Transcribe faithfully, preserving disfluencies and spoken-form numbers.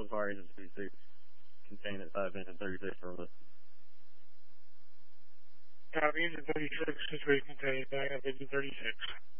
Fire Engine thirty-six, contained at five Engine thirty-six for us. Copy, Engine thirty-six, situation contained, back up Engine thirty-six.